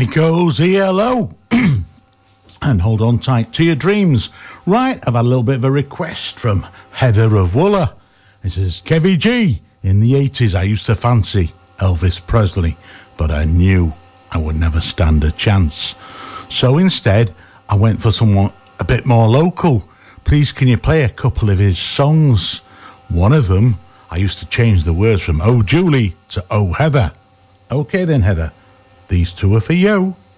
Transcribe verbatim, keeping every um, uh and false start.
goes E L O. And hold on tight to your dreams. Right, I've had a little bit of a request from Heather of Wooler. It says, Kevy G, in the eighties I used to fancy Elvis Presley, but I knew I would never stand a chance. So instead, I went for someone a bit more local. Please can you play a couple of his songs? One of them, I used to change the words from Oh Julie to Oh Heather. Okay then, Heather, these two are for you.